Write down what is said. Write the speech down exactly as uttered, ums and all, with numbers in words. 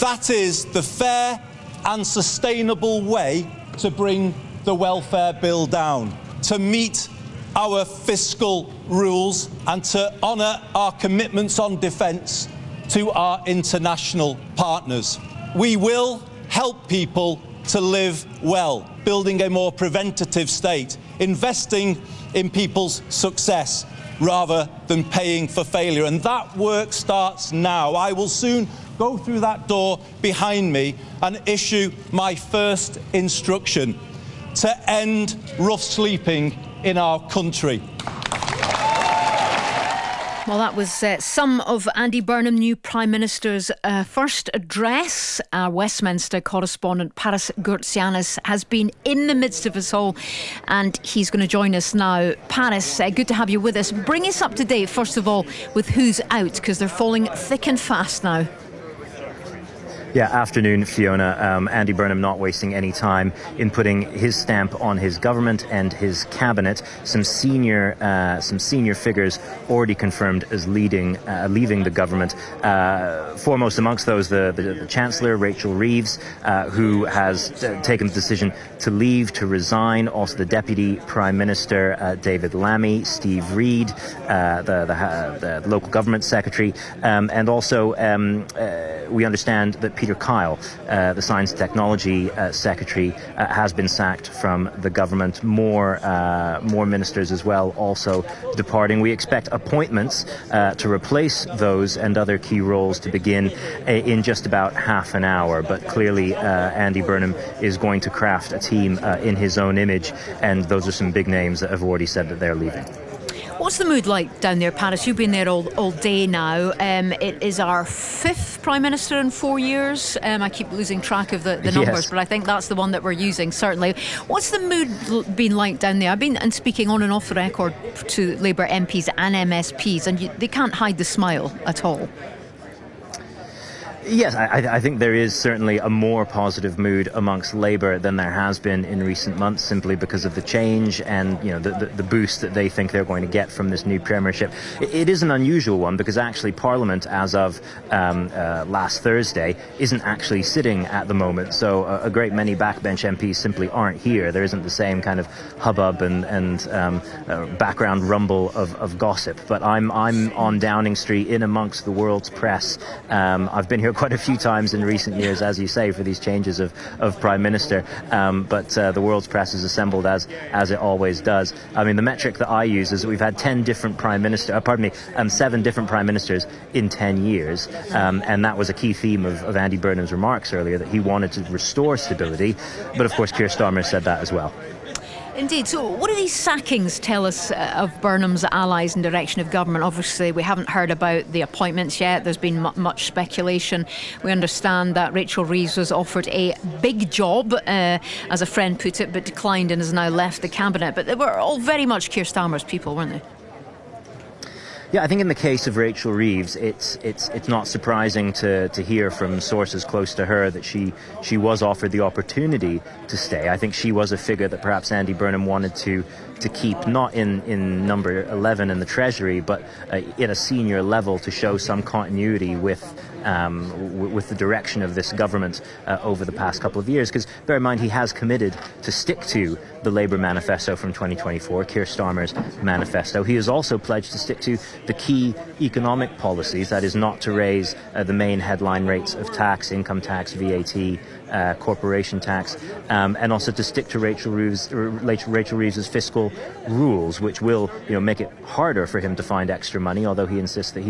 That is the fair and sustainable way to bring the welfare bill down, to meet our fiscal rules and to honour our commitments on defence to our international partners. We will help people to live well, building a more preventative state, investing in people's success rather than paying for failure. And that work starts now. I will soon go through that door behind me and issue my first instruction to end rough sleeping in our country. Well, that was uh, some of Andy Burnham, new Prime Minister's uh, first address. Our Westminster correspondent, Paris Gourtsianis, has been in the midst of us all, and he's going to join us now. Paris, uh, good to have you with us. Bring us up to date, first of all, with who's out, because they're falling thick and fast now. Yeah, afternoon, Fiona. Um, Andy Burnham not wasting any time in putting his stamp on his government and his cabinet. Some senior, uh, some senior figures already confirmed as leading, uh, leaving the government. Uh, foremost amongst those, the, the, the Chancellor, Rachel Reeves, uh, who has uh, taken the decision to leave, to resign. Also, the Deputy Prime Minister, uh, David Lammy, Steve Reid, uh, the, the, uh, the local government secretary, um, and also um, uh, we understand that Peter Kyle, uh, the Science and Technology uh, Secretary, uh, has been sacked from the government. More uh, more ministers as well also departing. We expect appointments uh, to replace those and other key roles to begin uh, in just about half an hour. But clearly uh, Andy Burnham is going to craft a team uh, in his own image, and those are some big names that have already said that they're leaving. What's the mood like down there, Paris? You've been there all, all day now. Um, it is our fifth Prime Minister in four years. Um, I keep losing track of the, the numbers, yes. But I think that's the one that we're using, certainly. What's the mood been like down there? I've been and speaking on and off the record to Labour M Ps and M S Ps, and you, they can't hide the smile at all. Yes, I, I think there is certainly a more positive mood amongst Labour than there has been in recent months, simply because of the change and, you know, the, the, the boost that they think they're going to get from this new premiership. It, it is an unusual one because actually Parliament, as of um, uh, last Thursday, isn't actually sitting at the moment. So a, a great many backbench M Ps simply aren't here. There isn't the same kind of hubbub and, and um, uh, background rumble of, of gossip. But I'm I'm on Downing Street in amongst the world's press. Um, I've been here quite a few times in recent years, as you say, for these changes of, of Prime Minister, um, but uh, the world's press is assembled as as it always does. I mean, the metric that I use is that we've had ten different Prime Minister, uh, pardon me, um, seven different Prime Ministers in ten years, um, and that was a key theme of, of Andy Burnham's remarks earlier, that he wanted to restore stability, but of course Keir Starmer said that as well. Indeed. So what do these sackings tell us uh, of Burnham's allies and direction of government? Obviously, we haven't heard about the appointments yet. There's been m- much speculation. We understand that Rachel Reeves was offered a big job, uh, as a friend put it, but declined and has now left the cabinet. But they were all very much Keir Starmer's people, weren't they? Yeah, I think in the case of Rachel Reeves, it's it's it's not surprising to, to hear from sources close to her that she she was offered the opportunity to stay. I think she was a figure that perhaps Andy Burnham wanted to to keep, not in, in number eleven in the Treasury, but uh, at a senior level, to show some continuity with um, w- with the direction of this government uh, over the past couple of years. Because bear in mind, he has committed to stick to the Labour manifesto from twenty twenty-four, Keir Starmer's manifesto. He has also pledged to stick to the key economic policies, that is, not to raise uh, the main headline rates of tax, income tax, V A T, uh, corporation tax, um, and also to stick to Rachel Reeves, Rachel, Rachel Reeves' fiscal rules, which will, you know, make it harder for him to find extra money, although he insists that he